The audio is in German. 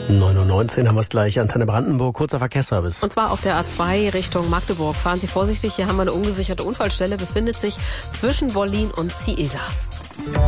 9:19 Uhr haben wir es gleich. Antenne Brandenburg, kurzer Verkehrsservice. Und zwar auf der A2 Richtung Magdeburg. Fahren Sie vorsichtig, hier haben wir eine ungesicherte Unfallstelle, befindet sich zwischen Wollin und Ciesa.